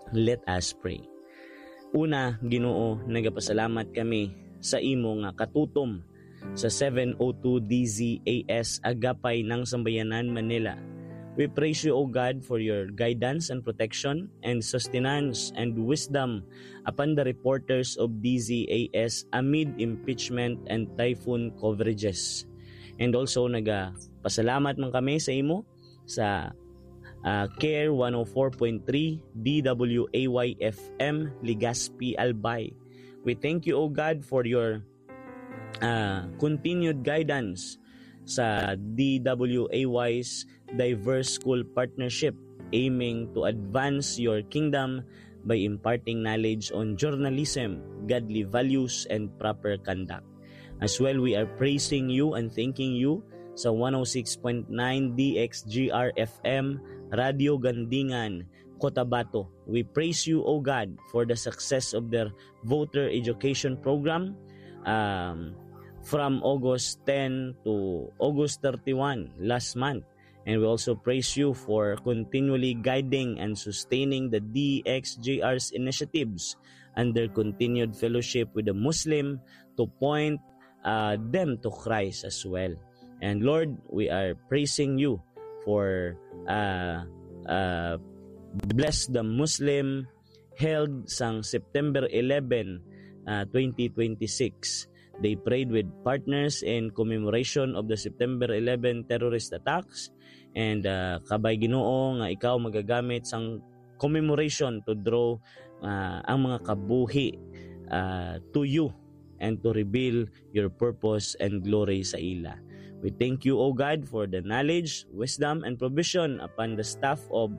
Let us pray. Una, Ginoo, nagapasalamat kami sa imo nga katutom sa 702 DZAS Agapay ng Sambayanan, Manila. We praise you, O God, for your guidance and protection and sustenance and wisdom upon the reporters of DZAS amid impeachment and typhoon coverages. And also, nagapasalamat man kami sa imo sa Care 104.3 DWAY FM Legazpi, Albay. We thank you, O God, for your continued guidance sa DWAY's diverse school partnership aiming to advance your kingdom by imparting knowledge on journalism, godly values, and proper conduct. As well, we are praising you and thanking you sa 106.9 DXGR FM Radio Gandingan, Cotabato. We praise you, O God, for the success of their voter education program from August 10 to August 31 last month. And we also praise you for continually guiding and sustaining the DXJR's initiatives and their continued fellowship with the Muslim to point them to Christ as well. And Lord, we are praising you for Bless the Muslim held sang September 11, 2026. They prayed with partners in commemoration of the September 11 terrorist attacks. And kabay Ginoo nga ikaw magagamit sang commemoration to draw ang mga kabuhi to you and to reveal your purpose and glory sa ila. We thank you, O God, for the knowledge, wisdom, and provision upon the staff of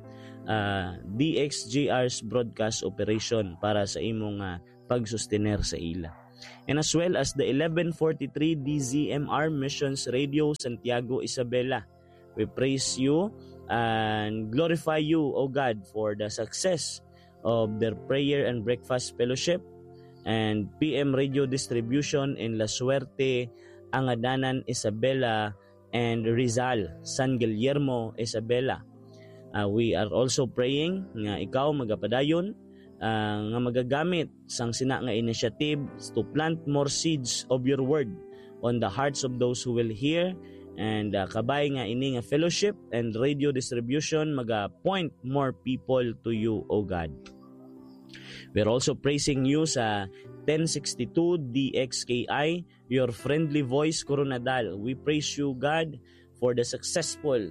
DXGR's broadcast operation para sa imong pagsustener sa ila. And as well as the 1143 DZMR Missions Radio Santiago, Isabela. We praise you and glorify you, O God, for the success of their prayer and breakfast fellowship and PM radio distribution in La Suerte, Angadanan, Isabela, and Rizal, San Guillermo, Isabela. We are also praying nga ikaw magapadayon nga magagamit sang sina nga initiative to plant more seeds of your word on the hearts of those who will hear, and kabay nga ini nga fellowship and radio distribution maga-point more people to you, O God. We're also praising you sa 1062 DXKI, your friendly voice, Coronadal. We praise you, God, for the successful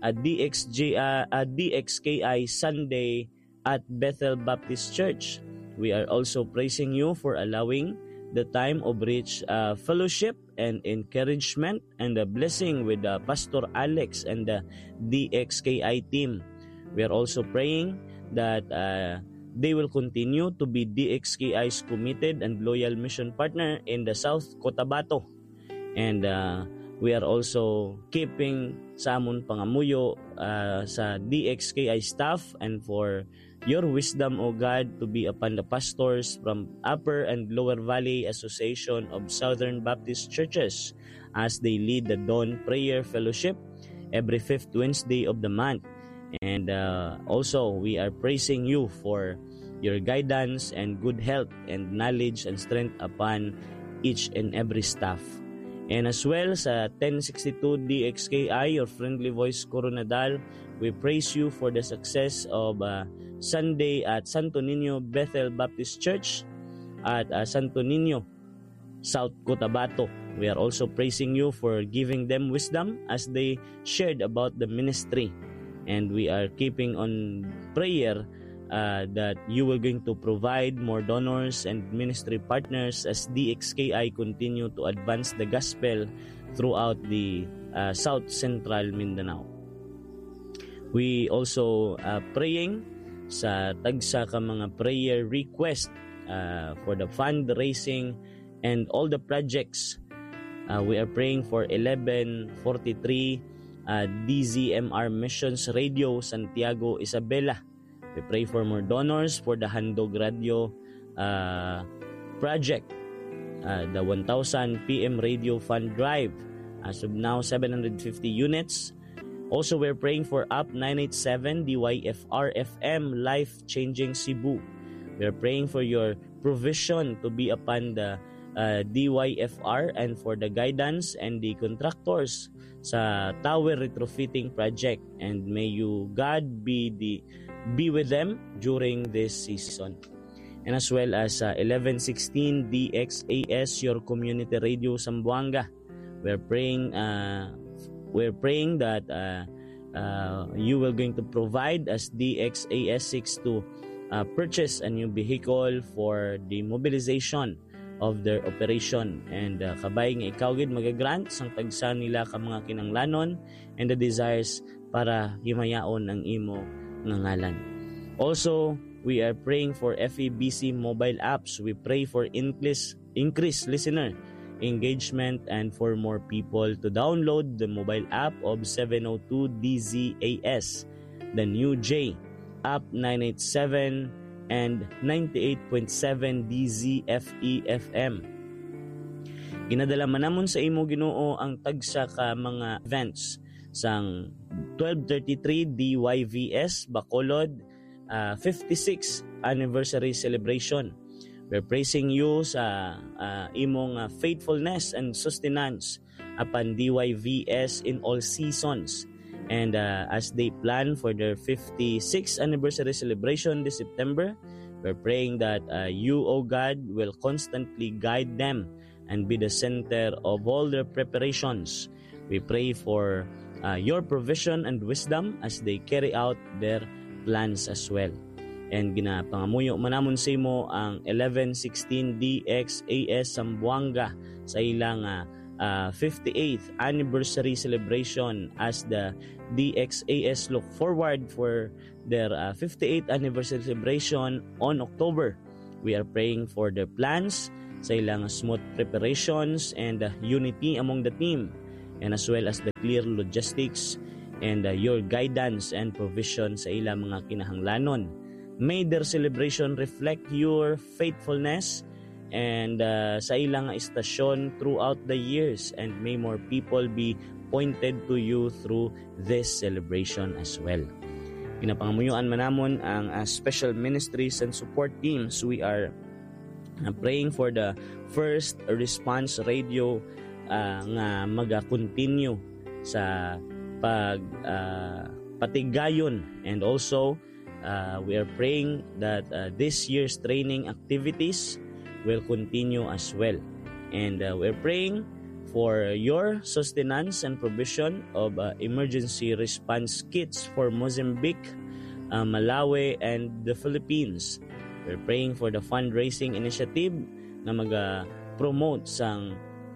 DXKI Sunday at Bethel Baptist Church. We are also praising you for allowing the time of rich fellowship and encouragement and the blessing with Pastor Alex and the DXKI team. We are also praying that they will continue to be DXKI's committed and loyal mission partner in the South Cotabato. And we are also keeping sa amon pangamuyo sa DXKI staff and for your wisdom, O God, to be upon the pastors from Upper and Lower Valley Association of Southern Baptist Churches as they lead the Dawn Prayer Fellowship every 5th Wednesday of the month. And also, we are praising you for your guidance and good health and knowledge and strength upon each and every staff. And as well, sa 1062 DXKI, your friendly voice, Coronadal, we praise you for the success of Sunday at Santo Niño Bethel Baptist Church at Santo Niño, South Cotabato. We are also praising you for giving them wisdom as they shared about the ministry. And we are keeping on prayer that you will going to provide more donors and ministry partners as DXKI continue to advance the gospel throughout the South Central Mindanao. We also praying sa tagsa ka mga prayer request for the fundraising and all the projects. We are praying for 1143 DZMR Missions Radio Santiago, Isabela. We pray for more donors for the Handog Radio project, the 1,000 PM Radio Fund Drive. As of now, 750 units Also, we're praying for Up 987 DYFR FM Life Changing Cebu. We're praying for your provision to be upon the DYFR and for the guidance and the contractors sa tower retrofitting project, and may you God be with them during this season. And as well as 1116 DXAS, your community radio Zamboanga. We're praying that you will going to provide as DXAS6 to purchase a new vehicle for the mobilization of their operation, and kabay nga ikaw gid magagrant sang tagsa nila ka mga kinanglanon and the desires para himayaon ang imo nga ngalan. Also, we are praying for FEBC mobile apps. We pray for increased listener engagement and for more people to download the mobile app of 702 DZAS, the new J, App 987 and 98.7 DZFE-FM. Ginadala manamon sa imo Ginoo ang tagsa ka mga events sang 1233 DYVS Bacolod 56th anniversary celebration. We're praising you sa imong faithfulness and sustenance upon DYVS in all seasons. And as they plan for their 56th anniversary celebration this September, we're praying that you, O God, will constantly guide them and be the center of all their preparations. We pray for your provision and wisdom as they carry out their plans as well. And ginapangamuyo manamon sa imo ang 1116 DXAS Zamboanga sa ilang 58th anniversary celebration, as the DXAS look forward for their 58th anniversary celebration on October. We are praying for their plans sa ilang smooth preparations and unity among the team, and as well as the clear logistics and your guidance and provision sa ilang mga kinahanglanon. May their celebration reflect your faithfulness and sa ilang istasyon throughout the years, and may more people be pointed to you through this celebration as well. Pinapangamuyuan manamon ang special ministries and support teams. We are praying for the first response radio nga maga-continue sa patigayon, and also we are praying that this year's training activities will continue as well. And we're praying for your sustenance and provision of emergency response kits for Mozambique, Malawi, and the Philippines. We're praying for the fundraising initiative na mag-promote sang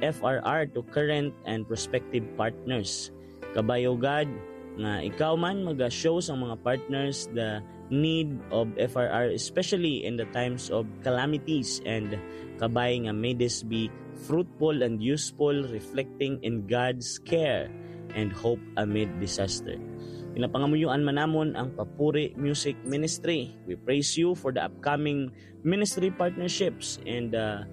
FRR to current and prospective partners. Kabayo God, nga ikaw man mag-show sa mga partners the need of FRR, especially in the times of calamities, and kabay nga may this be fruitful and useful, reflecting in God's care and hope amid disaster. Pinapangamuyuan manamon ang Papuri Music Ministry. We praise you for the upcoming ministry partnerships, and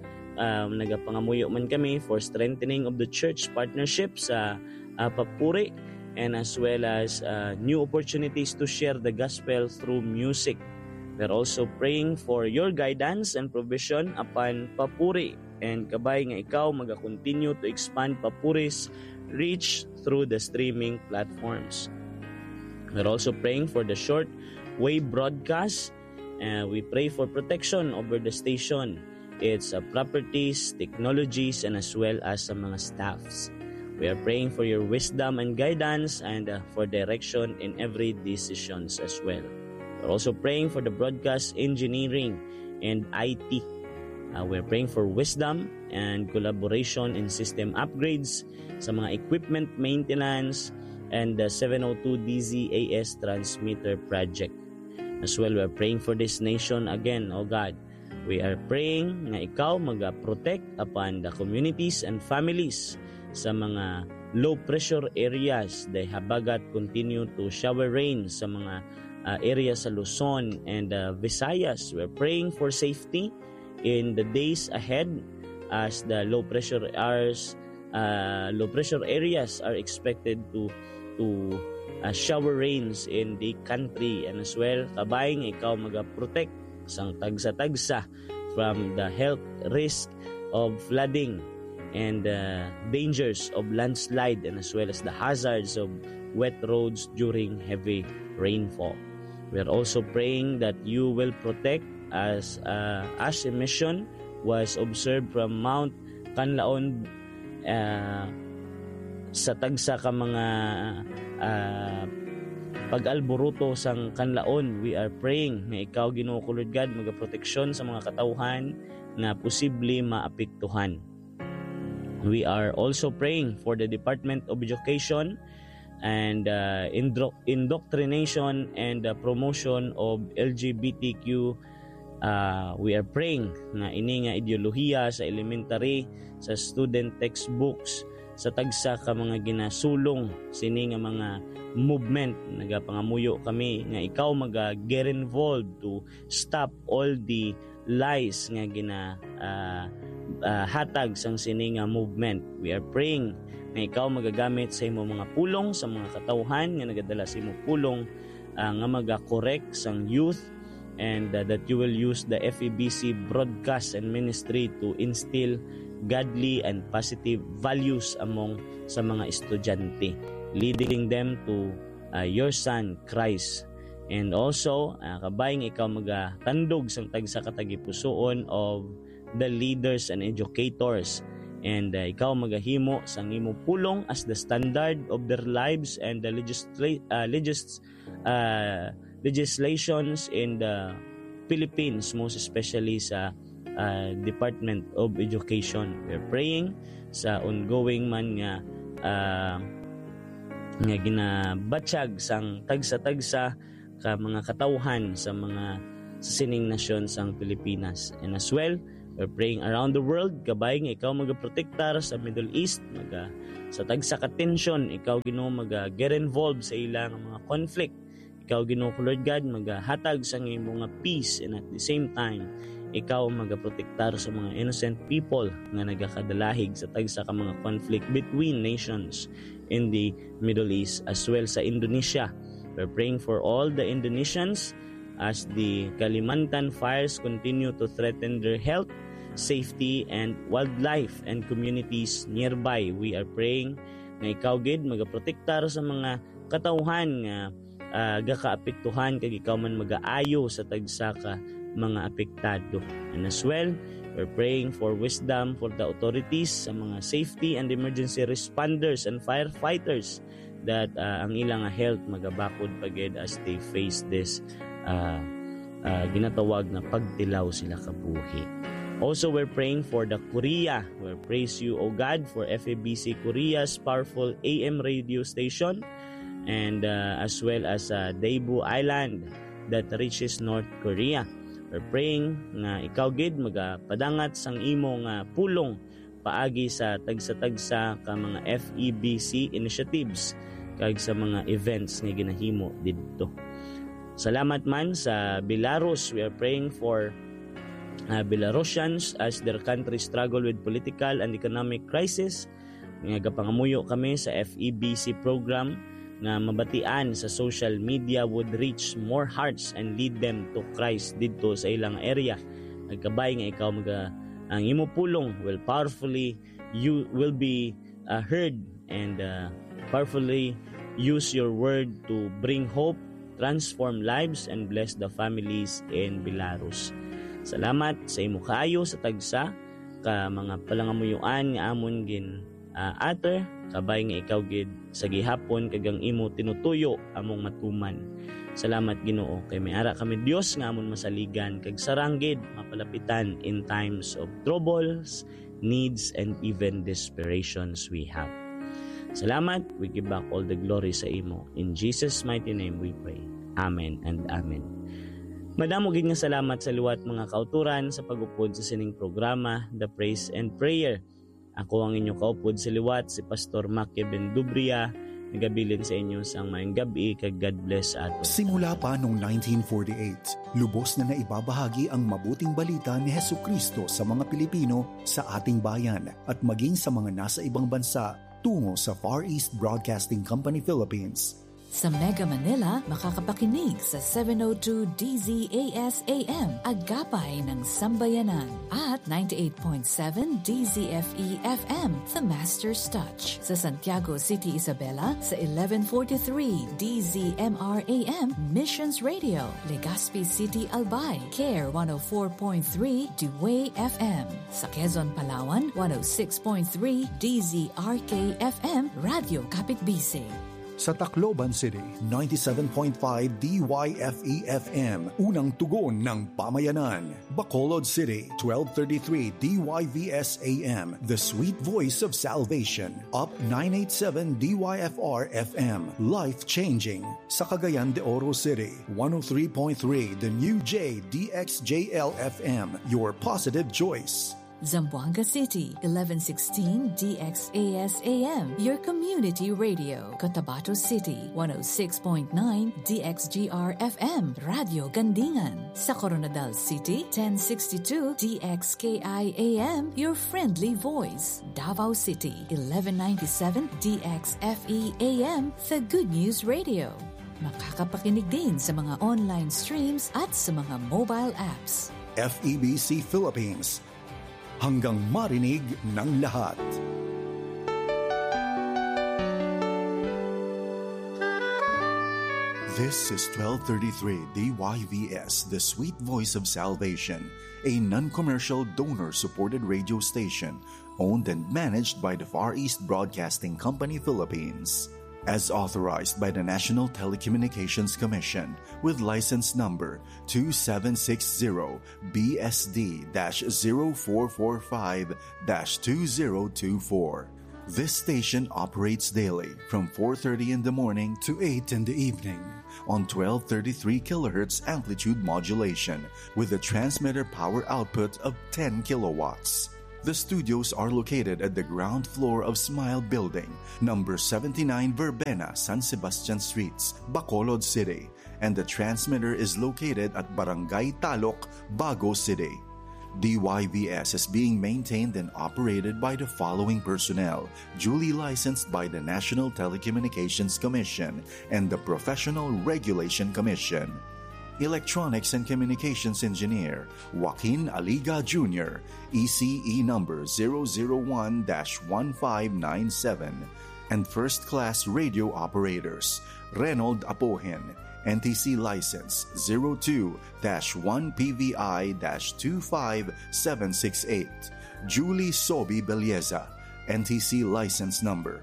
nagapangamuyo man kami for strengthening of the church partnerships sa Papuri, and as well as new opportunities to share the gospel through music. We're also praying for your guidance and provision upon Papuri, and kabay nga ikaw mag-continue to expand Papuri's reach through the streaming platforms. We're also praying for the short wave broadcast. We pray for protection over the station, its properties, technologies, and as well as sa mga staffs. We are praying for your wisdom and guidance, and for direction in every decisions as well. We're also praying for the broadcast engineering and IT. We're praying for wisdom and collaboration in system upgrades, sa mga equipment maintenance, and the 702 DZAS transmitter project. As well, we're praying for this nation again, O God. We are praying na ikaw mag-protect upon the communities and families sa mga low pressure areas. The habagat continue to shower rain sa mga areas sa Luzon and Visayas. We're praying for safety in the days ahead as the low pressure areas are expected to shower rains in the country, and as well kabayng ikaw magaprotect sang tagsa-tagsa from the health risk of flooding and dangers of landslide, and as well as the hazards of wet roads during heavy rainfall. We are also praying that you will protect as ash emission was observed from Mount Kanlaon sa tagsa ka mga pag-alboruto sang Kanlaon. We are praying na ikaw, Ginoo Kulod God, magaproteksyon sa mga katawhan na posible maapektuhan. We are also praying for the Department of Education and indoctrination and promotion of LGBTQ. We are praying na ini nga ideolohiya sa elementary, sa student textbooks, sa tagsa ka mga ginasulong sini nga mga movement. Nagapangamuyo kami nga ikaw get involved to stop all the lies nga hatag sang sini nga movement. We are praying na ikaw magagamit sa imo mga pulong, sa mga katawhan nga nagadala sa imo pulong nga maga-correct sang youth, and that you will use the FEBC broadcast and ministry to instill godly and positive values among sa mga estudyante, leading them to your Son Christ. And also kabayng ikaw magatandog sang tagsa katagipusoon of the leaders and educators, and ikaw magahimo sang imo pulong as the standard of their lives and the legislations in the Philippines, most especially sa Department of Education. We're praying sa ongoing man nga ginabatsyag sang tagsa-tagsa ka mga katawhan sa mga sining nasyon sang Pilipinas. And as well, we're praying around the world, kabay nga ikaw magaprotektar sa Middle East, sa tagsa ka tension, ikaw Ginoo get involved sa ilang mga conflict. Ikaw Ginoo Lord God magahatag sa imong mga peace, and at the same time ikaw magaprotektar sa mga innocent people nga nagakadalahig sa tagsa ka mga conflict between nations in the Middle East, as well sa Indonesia. We're praying for all the Indonesians as the Kalimantan fires continue to threaten their health, safety, and wildlife and communities nearby. We are praying na ikaw gid magaprotektar sa mga katawhan nga gakaapektuhan kag ikaw man magaayo sa tagsa ka mga apektado. And as well, we're praying for wisdom for the authorities sa mga safety and emergency responders and firefighters, that ang ilang health magabakod pagid as they face this ginatawag na pagtilaw sila kabuhi. Also, we're praying for the Korea. We praise you, O God, for FEBC Korea's powerful AM radio station, and as well as Daegu Island that reaches North Korea. We're praying na ikaw gid magapadangat sang imo nga pulong paagi sa tagsa-tagsa ka mga FEBC initiatives kag sa mga events nga ginahimo didto. Salamat man sa Belarus. We are praying for Belarusians as their country struggle with political and economic crisis. Nga gapangamuyo kami sa FEBC program na mabatian sa social media would reach more hearts and lead them to Christ dito sa ilang area. Nagkabay nga ikaw ang imo pulong will powerfully you will be heard, and powerfully use your word to bring hope, transform lives, and bless the families in Belarus. Salamat sa imo kaayo sa tagsa ka mga palangamuyuan nga amon gin ater, kabay nga ikaw gid sa gihapon kagang imo tinutuyo among matuman. Salamat Ginoo, kay may ara kami Dios nga amon masaligan kag saranggid mapalapitan in times of troubles, needs, and even desperations we have. Salamat, we give back all the glory sa imo. In Jesus' mighty name we pray. Amen and amen. Madamo gid nga salamat sa liwat mga kauturan sa pagupod sa sining programa, The Praise and Prayer. Ako ang inyo kaupod sa liwat, si Pastor Macky Bendubria. Nagabilin sa inyo sang maayong gabi, kag God bless ato. Simula pa noong 1948, lubos na naibabahagi ang mabuting balita ni Hesukristo sa mga Pilipino sa ating bayan at maging sa mga nasa ibang bansa tungo sa Far East Broadcasting Company Philippines. Sa Mega Manila, makakapakinig sa 702 DZAS AM, Agapay ng Sambayanan, at 98.7 DZFE FM, The Master's Touch. Sa Santiago City, Isabela, sa 1143 DZMR AM, Missions Radio. Legazpi City, Albay, CARE 104.3 Dewey FM. Sa Quezon, Palawan, 106.3 DZRK FM, Radio Kapitbisig. Sa Tacloban City, 97.5 DYFE-FM, unang tugon ng pamayanan. Bacolod City, 1233 DYVS-AM, the sweet voice of salvation. Up 987 DYFR-FM, life-changing. Sa Cagayan de Oro City, 103.3 The New J DXJL-FM, your positive choice. Zamboanga City, 1116 DXAS-AM, your community radio. Cotabato City, 106.9 DXGR-FM, Radio Gandingan. Sa Coronadal City, 1062 DXKI-AM, your friendly voice. Davao City, 1197 DXFE-AM, the Good News Radio. Makakapakinig din sa mga online streams at sa mga mobile apps. FEBC Philippines, hanggang marinig ng lahat. This is 1233 DYVS, the sweet voice of salvation, a non-commercial donor-supported radio station owned and managed by the Far East Broadcasting Company, Philippines. As authorized by the National Telecommunications Commission with license number 2760-BSD-0445-2024. This station operates daily from 4:30 in the morning to 8 in the evening on 1233 kHz amplitude modulation with a transmitter power output of 10 kilowatts. The studios are located at the ground floor of Smile Building, number 79 Verbena, San Sebastian Streets, Bacolod City, and the transmitter is located at Barangay Talok, Bago City. DYVS is being maintained and operated by the following personnel, duly licensed by the National Telecommunications Commission and the Professional Regulation Commission. Electronics and Communications Engineer, Joaquin Aliga Jr., ECE number 001-1597, and First Class Radio Operators, Reynold Apohen, NTC License 02-1PVI-25768, Julie Sobi Belleza, NTC License number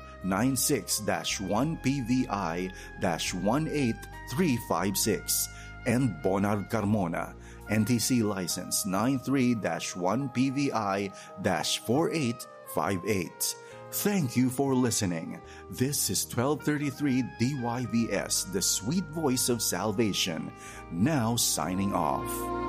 96-1PVI-18356, and Bonard Carmona, NTC License 93-1PVI-4858. Thank you for listening. This is 1233 DYVS, the sweet voice of salvation, now signing off.